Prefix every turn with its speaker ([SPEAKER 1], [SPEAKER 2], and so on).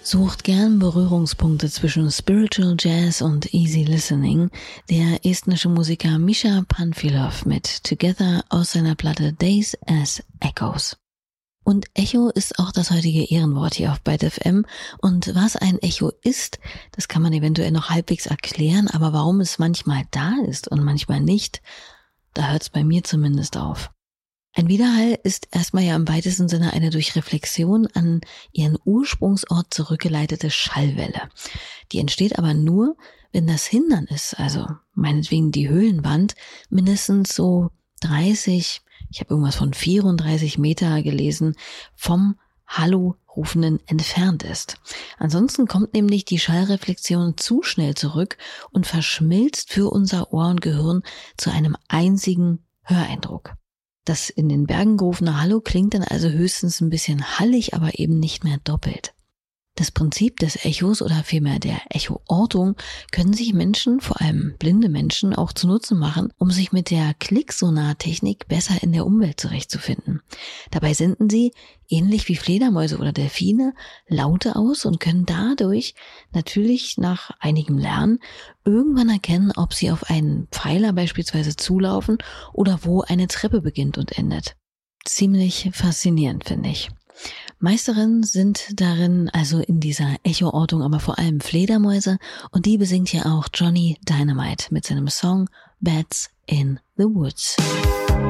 [SPEAKER 1] Sucht gern Berührungspunkte zwischen Spiritual Jazz und Easy Listening, der estnische Musiker Misha Panfilov mit Together aus seiner Platte Days as Echoes. Und Echo ist auch das heutige Ehrenwort hier auf Byte FM. Und was ein Echo ist, das kann man eventuell noch halbwegs erklären, aber warum es manchmal da ist und manchmal nicht, da hört es bei mir zumindest auf. Ein Widerhall ist erstmal ja im weitesten Sinne eine durch Reflexion an ihren Ursprungsort zurückgeleitete Schallwelle. Die entsteht aber nur, wenn das Hindernis, also meinetwegen die Höhlenwand, mindestens so 30, ich habe irgendwas von 34 Meter gelesen, vom Hallo-Rufenden entfernt ist. Ansonsten kommt nämlich die Schallreflexion zu schnell zurück und verschmilzt für unser Ohr und Gehirn zu einem einzigen Höreindruck. Das in den Bergen gerufene Hallo klingt dann also höchstens ein bisschen hallig, aber eben nicht mehr doppelt. Das Prinzip des Echos oder vielmehr der Echoortung können sich Menschen, vor allem blinde Menschen, auch zunutze machen, um sich mit der Klicksonartechnik besser in der Umwelt zurechtzufinden. Dabei senden sie, ähnlich wie Fledermäuse oder Delfine, Laute aus und können dadurch natürlich nach einigem Lernen irgendwann erkennen, ob sie auf einen Pfeiler beispielsweise zulaufen oder wo eine Treppe beginnt und endet. Ziemlich faszinierend, finde ich. Meisterinnen sind darin, also in dieser Echoortung, aber vor allem Fledermäuse, und die besingt ja auch Johnny Dynamite mit seinem Song Bats in the Woods.